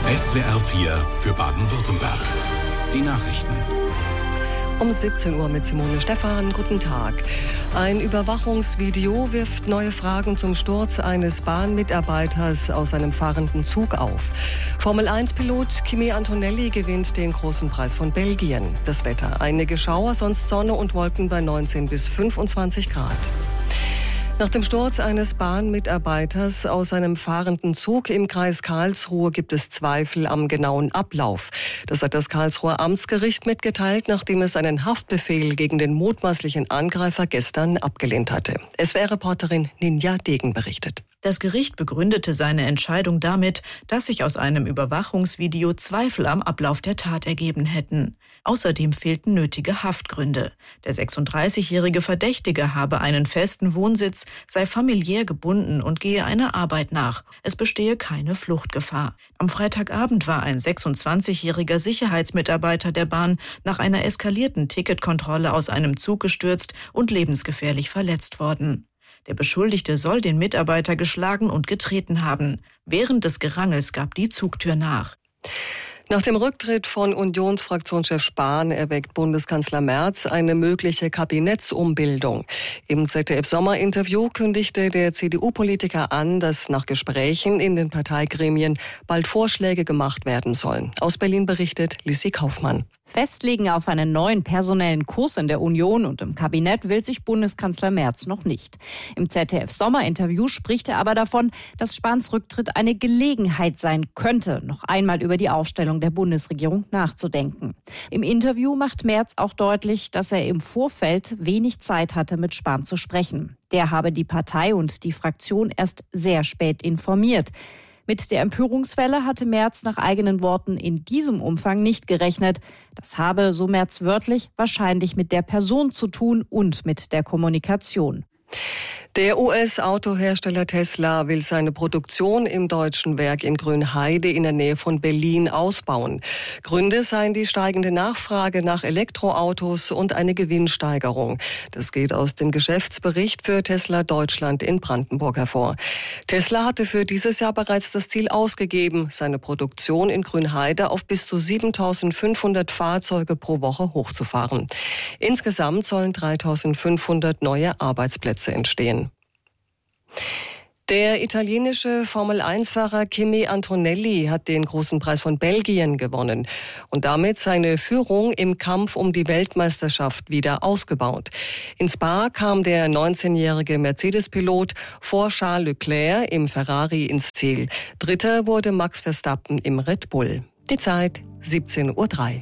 SWR 4 für Baden-Württemberg. Die Nachrichten. Um 17 Uhr mit Simone Stephan. Guten Tag. Ein Überwachungsvideo wirft neue Fragen zum Sturz eines Bahnmitarbeiters aus einem fahrenden Zug auf. Formel-1-Pilot Kimi Antonelli gewinnt den großen Preis von Belgien. Das Wetter: einige Schauer, sonst Sonne und Wolken bei 19 bis 25 Grad. Nach dem Sturz eines Bahnmitarbeiters aus einem fahrenden Zug im Kreis Karlsruhe gibt es Zweifel am genauen Ablauf. Das hat das Karlsruher Amtsgericht mitgeteilt, nachdem es einen Haftbefehl gegen den mutmaßlichen Angreifer gestern abgelehnt hatte. SWR-Reporterin Ninja Degen berichtet. Das Gericht begründete seine Entscheidung damit, dass sich aus einem Überwachungsvideo Zweifel am Ablauf der Tat ergeben hätten. Außerdem fehlten nötige Haftgründe. Der 36-jährige Verdächtige habe einen festen Wohnsitz, sei familiär gebunden und gehe einer Arbeit nach. Es bestehe keine Fluchtgefahr. Am Freitagabend war ein 26-jähriger Sicherheitsmitarbeiter der Bahn nach einer eskalierten Ticketkontrolle aus einem Zug gestürzt und lebensgefährlich verletzt worden. Der Beschuldigte soll den Mitarbeiter geschlagen und getreten haben. Während des Gerangels gab die Zugtür nach. Nach dem Rücktritt von Unionsfraktionschef Spahn erwägt Bundeskanzler Merz eine mögliche Kabinettsumbildung. Im ZDF-Sommerinterview kündigte der CDU-Politiker an, dass nach Gesprächen in den Parteigremien bald Vorschläge gemacht werden sollen. Aus Berlin berichtet Lissi Kaufmann. Festlegen auf einen neuen personellen Kurs in der Union und im Kabinett will sich Bundeskanzler Merz noch nicht. Im ZDF-Sommerinterview spricht er aber davon, dass Spahns Rücktritt eine Gelegenheit sein könnte, noch einmal über die Aufstellung der Bundesregierung nachzudenken. Im Interview macht Merz auch deutlich, dass er im Vorfeld wenig Zeit hatte, mit Spahn zu sprechen. Der habe die Partei und die Fraktion erst sehr spät informiert. Mit der Empörungswelle hatte Merz nach eigenen Worten in diesem Umfang nicht gerechnet. Das habe, so Merz wörtlich, wahrscheinlich mit der Person zu tun und mit der Kommunikation. Der US-Autohersteller Tesla will seine Produktion im deutschen Werk in Grünheide in der Nähe von Berlin ausbauen. Gründe seien die steigende Nachfrage nach Elektroautos und eine Gewinnsteigerung. Das geht aus dem Geschäftsbericht für Tesla Deutschland in Brandenburg hervor. Tesla hatte für dieses Jahr bereits das Ziel ausgegeben, seine Produktion in Grünheide auf bis zu 7.500 Fahrzeuge pro Woche hochzufahren. Insgesamt sollen 3.500 neue Arbeitsplätze entstehen. Der italienische Formel-1-Fahrer Kimi Antonelli hat den großen Preis von Belgien gewonnen und damit seine Führung im Kampf um die Weltmeisterschaft wieder ausgebaut. In Spa kam der 19-jährige Mercedes-Pilot vor Charles Leclerc im Ferrari ins Ziel. Dritter wurde Max Verstappen im Red Bull. Die Zeit 17:03 Uhr.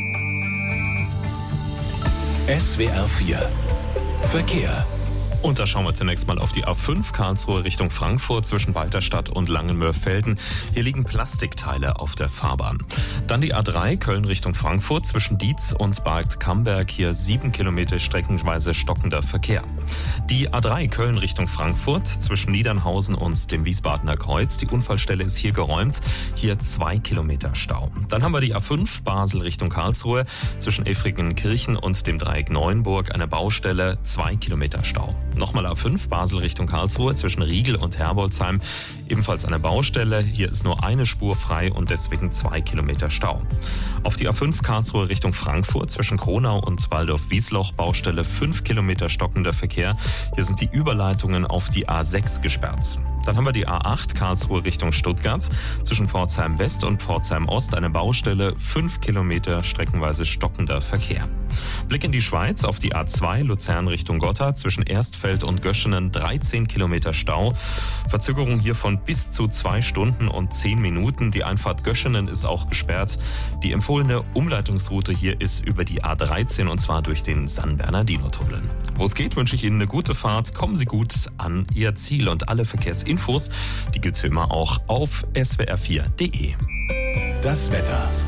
SWR 4 Verkehr. Und da schauen wir zunächst mal auf die A5 Karlsruhe Richtung Frankfurt zwischen Walterstadt und Langenmörfelden. Hier liegen Plastikteile auf der Fahrbahn. Dann die A3 Köln Richtung Frankfurt zwischen Dietz und Bad Camberg. Hier 7 Kilometer streckenweise stockender Verkehr. Die A3 Köln Richtung Frankfurt zwischen Niedernhausen und dem Wiesbadener Kreuz. Die Unfallstelle ist hier geräumt. Hier 2 Kilometer Stau. Dann haben wir die A5 Basel Richtung Karlsruhe zwischen Effringenkirchen und dem Dreieck Neuenburg. Eine Baustelle, 2 Kilometer Stau. Nochmal A5 Basel Richtung Karlsruhe zwischen Riegel und Herbolzheim. Ebenfalls eine Baustelle. Hier ist nur eine Spur frei und deswegen 2 Kilometer Stau. Auf die A5 Karlsruhe Richtung Frankfurt zwischen Kronau und Waldorf-Wiesloch. Baustelle 5 Kilometer stockender Verkehr. Hier sind die Überleitungen auf die A6 gesperrt. Dann haben wir die A8 Karlsruhe Richtung Stuttgart. Zwischen Pforzheim West und Pforzheim Ost eine Baustelle, 5 Kilometer streckenweise stockender Verkehr. Blick in die Schweiz auf die A2 Luzern Richtung Gotha. Zwischen Erstfeld und Göschenen 13 Kilometer Stau. Verzögerung hier von bis zu 2 Stunden und 10 Minuten. Die Einfahrt Göschenen ist auch gesperrt. Die empfohlene Umleitungsroute hier ist über die A13 und zwar durch den San Bernardino-Tunnel. Wo es geht, wünsche ich Ihnen eine gute Fahrt. Kommen Sie gut an Ihr Ziel und alle Verkehrsinfos, die gibt's wie immer auch auf swr4.de. Das Wetter.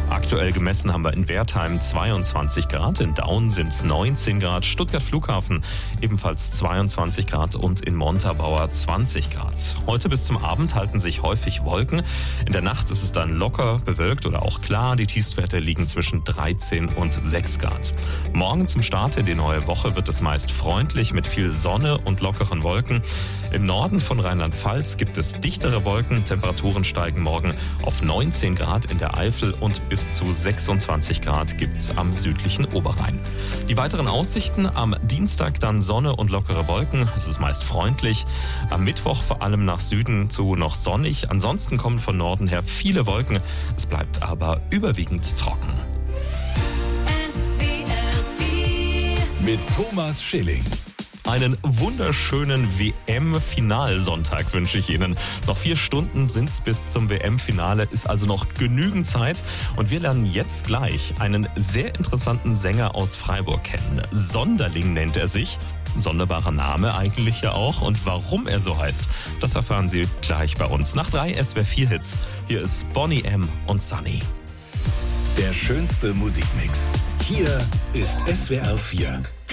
Aktuell gemessen haben wir in Wertheim 22 Grad, in Daun sind es 19 Grad, Stuttgart Flughafen ebenfalls 22 Grad und in Montabaur 20 Grad. Heute bis zum Abend halten sich häufig Wolken. In der Nacht ist es dann locker bewölkt oder auch klar. Die Tiefstwerte liegen zwischen 13 und 6 Grad. Morgen zum Start in die neue Woche wird es meist freundlich mit viel Sonne und lockeren Wolken. Im Norden von Rheinland-Pfalz gibt es dichtere Wolken. Temperaturen steigen morgen auf 19 Grad in der Eifel und bis zu 26 Grad gibt es am südlichen Oberrhein. Die weiteren Aussichten: am Dienstag dann Sonne und lockere Wolken. Es ist meist freundlich. Am Mittwoch vor allem nach Süden zu noch sonnig. Ansonsten kommen von Norden her viele Wolken. Es bleibt aber überwiegend trocken. Mit Thomas Schilling. Einen wunderschönen WM-Finalsonntag wünsche ich Ihnen. Noch 4 Stunden sind es bis zum WM-Finale, ist also noch genügend Zeit. Und wir lernen jetzt gleich einen sehr interessanten Sänger aus Freiburg kennen. Sonderling nennt er sich. Sonderbarer Name eigentlich ja auch. Und warum er so heißt, das erfahren Sie gleich bei uns. Nach 3 SWR4-Hits. Hier ist Boney M. und Sunny. Der schönste Musikmix. Hier ist SWR 4.